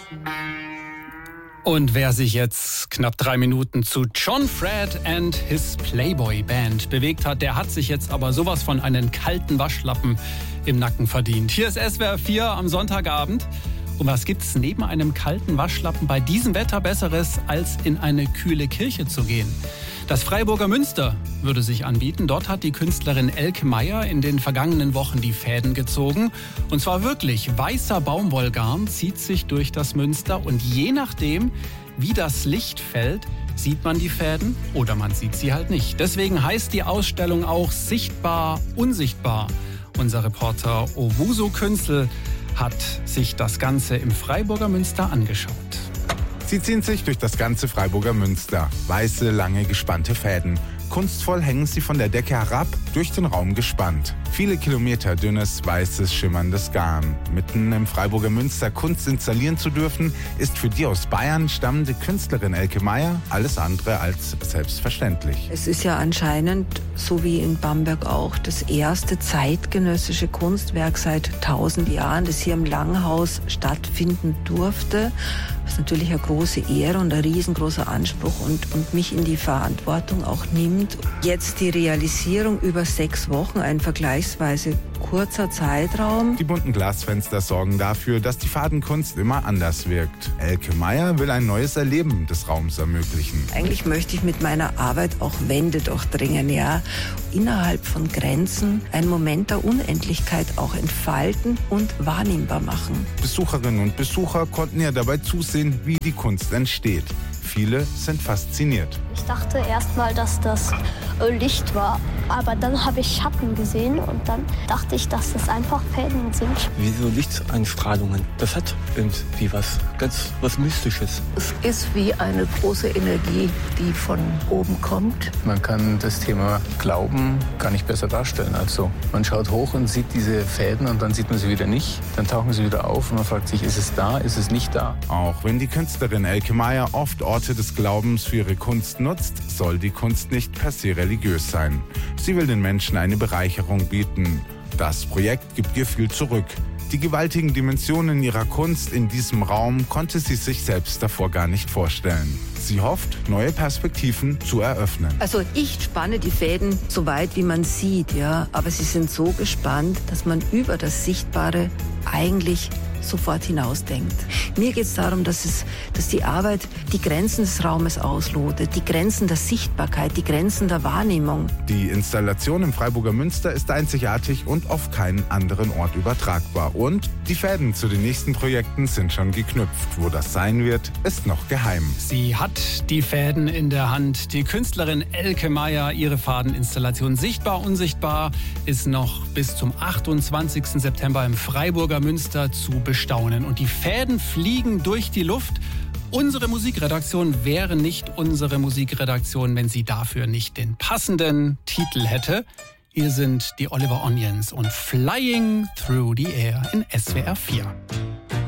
Und wer sich jetzt knapp 3 Minuten zu John Fred and his Playboy Band bewegt hat, der hat sich jetzt aber sowas von einen kalten Waschlappen im Nacken verdient. Hier ist SWR 4 am Sonntagabend. Und was gibt's neben einem kalten Waschlappen bei diesem Wetter Besseres, als in eine kühle Kirche zu gehen? Das Freiburger Münster würde sich anbieten. Dort hat die Künstlerin Elke Meier in den vergangenen Wochen die Fäden gezogen. Und zwar wirklich, weißer Baumwollgarn zieht sich durch das Münster. Und je nachdem, wie das Licht fällt, sieht man die Fäden oder man sieht sie halt nicht. Deswegen heißt die Ausstellung auch Sichtbar, Unsichtbar. Unser Reporter Owusu Künzel hat sich das Ganze im Freiburger Münster angeschaut. Sie ziehen sich durch das ganze Freiburger Münster. Weiße, lange, gespannte Fäden. Kunstvoll hängen sie von der Decke herab, durch den Raum gespannt. Viele Kilometer dünnes, weißes, schimmerndes Garn. Mitten im Freiburger Münster Kunst installieren zu dürfen, ist für die aus Bayern stammende Künstlerin Elke Meier alles andere als selbstverständlich. Es ist ja anscheinend, so wie in Bamberg auch, das erste zeitgenössische Kunstwerk seit 1000 Jahren, das hier im Langhaus stattfinden durfte. Das ist natürlich eine große Ehre und ein riesengroßer Anspruch und mich in die Verantwortung auch nimmt. Jetzt die Realisierung über 6 Wochen, ein vergleichsweise kurzer Zeitraum. Die bunten Glasfenster sorgen dafür, dass die Fadenkunst immer anders wirkt. Elke Meier will ein neues Erleben des Raums ermöglichen. Eigentlich möchte ich mit meiner Arbeit auch Wände durchdringen, ja. Innerhalb von Grenzen einen Moment der Unendlichkeit auch entfalten und wahrnehmbar machen. Besucherinnen und Besucher konnten ja dabei zusehen, wie die Kunst entsteht. Viele sind fasziniert. Ich dachte erst mal, dass das Licht war, aber dann habe ich Schatten gesehen und dann dachte ich, dass das einfach Fäden sind. Wie so Lichteinstrahlungen. Das hat irgendwie was Mystisches. Es ist wie eine große Energie, die von oben kommt. Man kann das Thema Glauben gar nicht besser darstellen als so. Man schaut hoch und sieht diese Fäden und dann sieht man sie wieder nicht. Dann tauchen sie wieder auf und man fragt sich, ist es da, ist es nicht da? Auch wenn die Künstlerin Elke Meier oft Orte des Glaubens für ihre Kunst nutzt, soll die Kunst nicht per se religiös sein. Sie will den Menschen eine Bereicherung bieten. Das Projekt gibt ihr viel zurück. Die gewaltigen Dimensionen ihrer Kunst in diesem Raum konnte sie sich selbst davor gar nicht vorstellen. Sie hofft, neue Perspektiven zu eröffnen. Also ich spanne die Fäden so weit, wie man sieht, ja, aber sie sind so gespannt, dass man über das Sichtbare eigentlich sofort hinausdenkt. Mir geht es darum, dass die Arbeit die Grenzen des Raumes auslotet, die Grenzen der Sichtbarkeit, die Grenzen der Wahrnehmung. Die Installation im Freiburger Münster ist einzigartig und auf keinen anderen Ort übertragbar. Und die Fäden zu den nächsten Projekten sind schon geknüpft. Wo das sein wird, ist noch geheim. Sie hat die Fäden in der Hand. Die Künstlerin Elke Meier, ihre Fadeninstallation Sichtbar, Unsichtbar ist noch bis zum 28. September im Freiburger Münster zu bestaunen. Und die Fäden fliegen durch die Luft. Unsere Musikredaktion wäre nicht unsere Musikredaktion, wenn sie dafür nicht den passenden Titel hätte. Hier sind die Oliver Onions und Flying Through the Air in SWR 4.